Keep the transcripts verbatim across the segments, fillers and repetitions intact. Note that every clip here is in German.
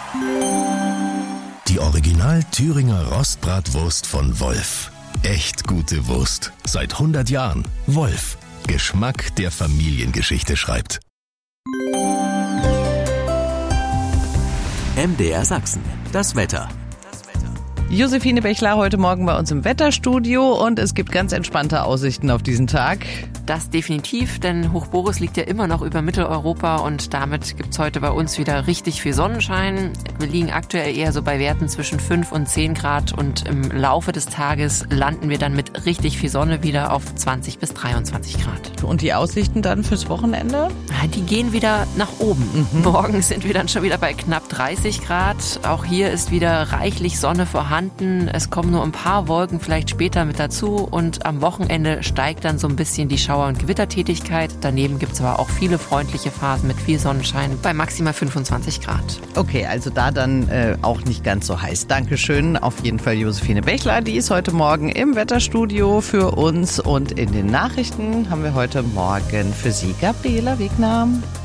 Die Original Thüringer Rostbratwurst von Wolf. Echt gute Wurst. Seit hundert Jahren. Wolf. Geschmack, der Familiengeschichte schreibt. M D R Sachsen. Das Wetter. Josephine Bechler heute Morgen bei uns im Wetterstudio und es gibt ganz entspannte Aussichten auf diesen Tag. Das definitiv, denn Hochboris liegt ja immer noch über Mitteleuropa und damit gibt's heute bei uns wieder richtig viel Sonnenschein. Wir liegen aktuell eher so bei Werten zwischen fünf und zehn Grad und im Laufe des Tages landen wir dann mit richtig viel Sonne wieder auf zwanzig bis dreiundzwanzig Grad. Und die Aussichten dann fürs Wochenende? Die gehen wieder nach oben. Mhm. Morgen sind wir dann schon wieder bei knapp dreißig Grad. Auch hier ist wieder reichlich Sonne vorhanden. Es kommen nur ein paar Wolken vielleicht später mit dazu und am Wochenende steigt dann so ein bisschen die Schauer- und Gewittertätigkeit. Daneben gibt es aber auch viele freundliche Phasen mit viel Sonnenschein bei maximal fünfundzwanzig Grad. Okay, also da dann äh, auch nicht ganz so heiß. Dankeschön. Auf jeden Fall Josephine Bechler, die ist heute Morgen im Wetterstudio für uns und in den Nachrichten haben wir heute Morgen für Sie Gabriela Wegner.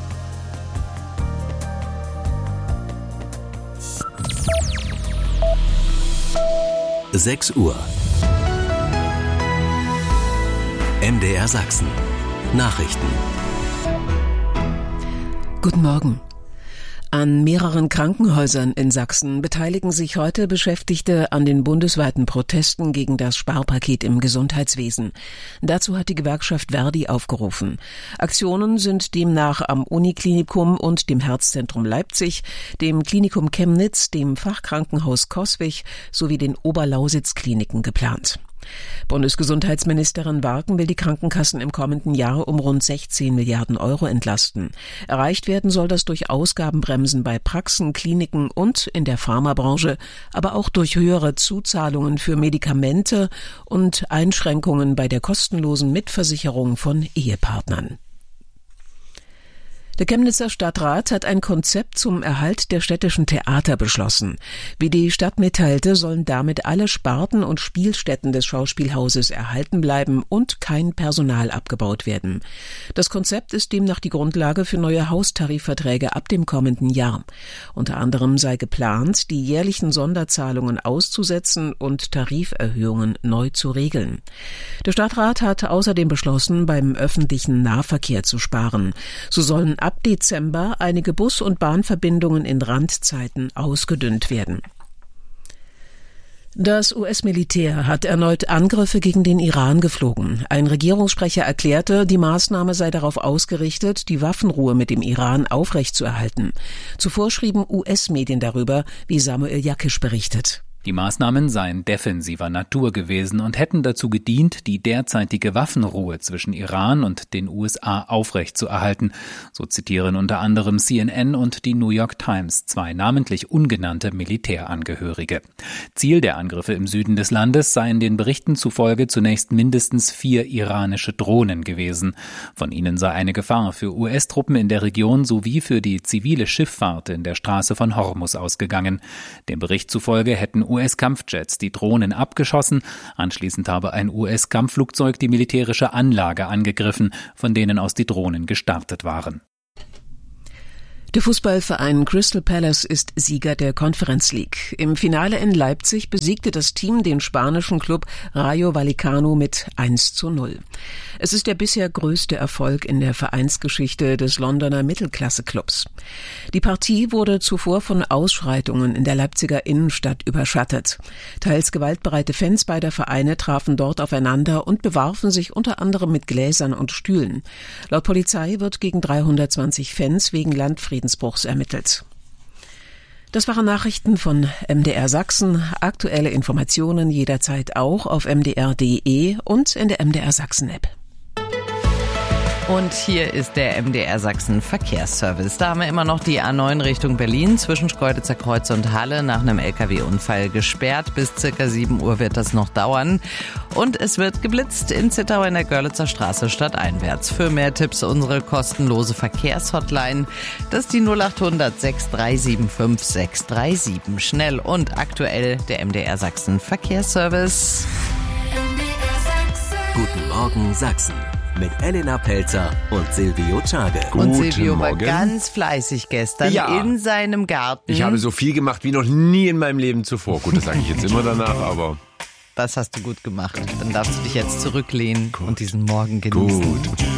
sechs Uhr. M D R Sachsen. Nachrichten. Guten Morgen. An mehreren Krankenhäusern in Sachsen beteiligen sich heute Beschäftigte an den bundesweiten Protesten gegen das Sparpaket im Gesundheitswesen. Dazu hat die Gewerkschaft Verdi aufgerufen. Aktionen sind demnach am Uniklinikum und dem Herzzentrum Leipzig, dem Klinikum Chemnitz, dem Fachkrankenhaus Coswig sowie den Oberlausitz-Kliniken geplant. Bundesgesundheitsministerin Barken will die Krankenkassen im kommenden Jahr um rund sechzehn Milliarden Euro entlasten. Erreicht werden soll das durch Ausgabenbremsen bei Praxen, Kliniken und in der Pharmabranche, aber auch durch höhere Zuzahlungen für Medikamente und Einschränkungen bei der kostenlosen Mitversicherung von Ehepartnern. Der Chemnitzer Stadtrat hat ein Konzept zum Erhalt der städtischen Theater beschlossen. Wie die Stadt mitteilte, sollen damit alle Sparten und Spielstätten des Schauspielhauses erhalten bleiben und kein Personal abgebaut werden. Das Konzept ist demnach die Grundlage für neue Haustarifverträge ab dem kommenden Jahr. Unter anderem sei geplant, die jährlichen Sonderzahlungen auszusetzen und Tariferhöhungen neu zu regeln. Der Stadtrat hat außerdem beschlossen, beim öffentlichen Nahverkehr zu sparen. So sollen ab Dezember einige Bus- und Bahnverbindungen in Randzeiten ausgedünnt werden. Das U S-Militär hat erneut Angriffe gegen den Iran geflogen. Ein Regierungssprecher erklärte, die Maßnahme sei darauf ausgerichtet, die Waffenruhe mit dem Iran aufrechtzuerhalten. Zuvor schrieben U S-Medien darüber, wie Samuel Jakisch berichtet. Die Maßnahmen seien defensiver Natur gewesen und hätten dazu gedient, die derzeitige Waffenruhe zwischen Iran und den U S A aufrechtzuerhalten. So zitieren unter anderem C N N und die New York Times zwei namentlich ungenannte Militärangehörige. Ziel der Angriffe im Süden des Landes seien den Berichten zufolge zunächst mindestens vier iranische Drohnen gewesen. Von ihnen sei eine Gefahr für U S-Truppen in der Region sowie für die zivile Schifffahrt in der Straße von Hormuz ausgegangen. Dem Bericht zufolge hätten U S-Kampfjets die Drohnen abgeschossen. Anschließend habe ein U S-Kampfflugzeug die militärische Anlage angegriffen, von denen aus die Drohnen gestartet waren. Der Fußballverein Crystal Palace ist Sieger der Conference League. Im Finale in Leipzig besiegte das Team den spanischen Club Rayo Vallecano mit eins zu null. Es ist der bisher größte Erfolg in der Vereinsgeschichte des Londoner Mittelklasse-Clubs. Die Partie wurde zuvor von Ausschreitungen in der Leipziger Innenstadt überschattet. Teils gewaltbereite Fans beider Vereine trafen dort aufeinander und bewarfen sich unter anderem mit Gläsern und Stühlen. Laut Polizei wird gegen dreihundertzwanzig Fans wegen Landfriedensbruchs ermittelt. Das waren Nachrichten von M D R Sachsen. Aktuelle Informationen jederzeit auch auf m d r punkt d e und in der M D R Sachsen App. Und hier ist der M D R Sachsen Verkehrsservice. Da haben wir immer noch die A neun Richtung Berlin zwischen Schkeuditzer Kreuz und Halle nach einem L K W-Unfall gesperrt. Bis circa sieben Uhr wird das noch dauern. Und es wird geblitzt in Zittau in der Görlitzer Straße stadteinwärts. Für mehr Tipps unsere kostenlose Verkehrshotline. Das ist die null acht hundert sechs drei sieben fünf sechs drei sieben. Schnell und aktuell der M D R Sachsen Verkehrsservice. Guten Morgen Sachsen. mit Elena Pelzer und Silvio Czage. Und Guten Silvio war Morgen. ganz fleißig gestern Ja. in seinem Garten. Ich habe so viel gemacht wie noch nie in meinem Leben zuvor. Gut, das sage ich jetzt immer danach, aber Das hast du gut gemacht. Dann darfst du dich jetzt zurücklehnen und diesen Morgen genießen. gut.